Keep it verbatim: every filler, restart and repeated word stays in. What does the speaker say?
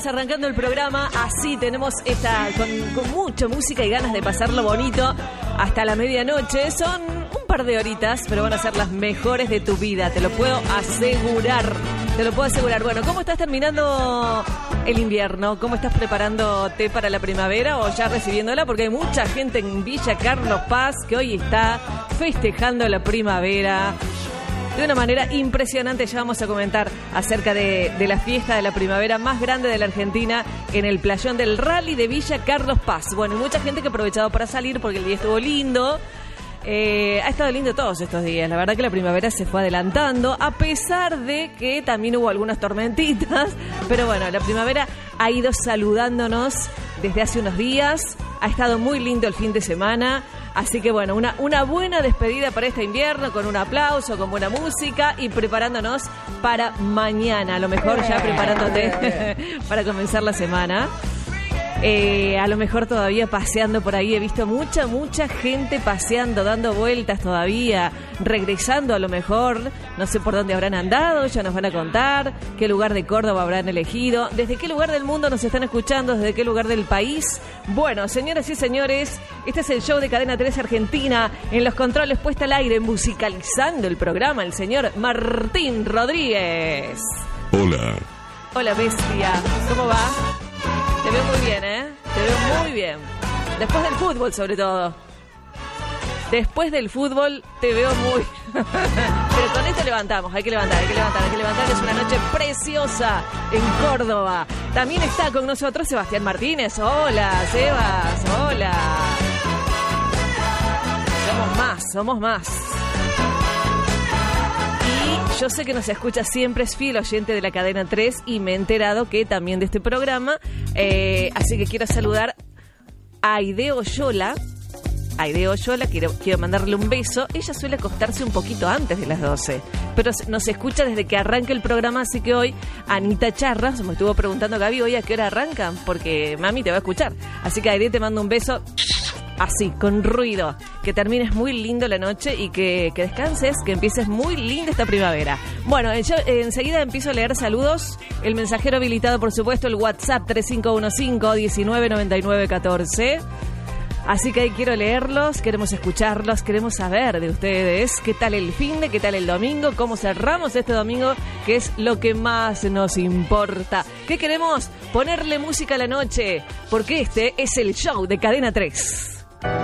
arrancando el programa, así tenemos esta con, con mucha música y ganas de pasarlo bonito hasta la medianoche. Son un par de horitas, pero van a ser las mejores de tu vida, te lo puedo asegurar, te lo puedo asegurar. Bueno, ¿cómo estás terminando el invierno? ¿Cómo estás preparándote para la primavera o ya recibiéndola? Porque hay mucha gente en Villa Carlos Paz que hoy está festejando la primavera de una manera impresionante. Ya vamos a comentar acerca de, de la fiesta de la primavera más grande de la Argentina en el playón del Rally de Villa Carlos Paz. Bueno, y mucha gente que ha aprovechado para salir porque el día estuvo lindo. Eh, ha estado lindo todos estos días. La verdad que la primavera se fue adelantando, a pesar de que también hubo algunas tormentitas. Pero bueno, la primavera ha ido saludándonos desde hace unos días. Ha estado muy lindo el fin de semana. Así que bueno, una, una buena despedida para este invierno, con un aplauso, con buena música y preparándonos para mañana. A lo mejor ya preparándote para comenzar la semana. Eh, a lo mejor todavía paseando por ahí. He visto mucha, mucha gente paseando, dando vueltas todavía, regresando a lo mejor. No sé por dónde habrán andado, ya nos van a contar qué lugar de Córdoba habrán elegido, desde qué lugar del mundo nos están escuchando, desde qué lugar del país. Bueno, señoras y señores, este es el show de Cadena tres Argentina. En los controles, puesta al aire, musicalizando el programa, el señor Martín Rodríguez. Hola. Hola, bestia. ¿Cómo va? Te veo muy bien, ¿eh? Te veo muy bien. Después del fútbol, sobre todo. Después del fútbol, te veo muy... Pero con esto levantamos, hay que levantar, hay que levantar, hay que levantar. Es una noche preciosa en Córdoba. También está con nosotros Sebastián Martínez. Hola, Sebas, hola. Somos más, somos más. Yo sé que nos escucha siempre, es fiel oyente de la Cadena tres y me he enterado que también de este programa. Eh, así que quiero saludar a Aide Oyola. Aide Oyola, quiero, quiero mandarle un beso. Ella suele acostarse un poquito antes de las doce, pero nos escucha desde que arranca el programa. Así que hoy Anita Charras me estuvo preguntando, Gaby, ¿hoy a qué hora arrancan? Porque mami te va a escuchar. Así que Aide, te mando un beso. Así, con ruido. Que termines muy lindo la noche y que, que descanses, que empieces muy linda esta primavera. Bueno, yo eh, enseguida empiezo a leer saludos. El mensajero habilitado, por supuesto, el WhatsApp tres cinco uno cinco, uno nueve nueve nueve uno cuatro. Así que ahí quiero leerlos, queremos escucharlos, queremos saber de ustedes qué tal el fin de, qué tal el domingo, cómo cerramos este domingo, que es lo que más nos importa. ¿Qué queremos? Ponerle música a la noche, porque este es el show de Cadena tres.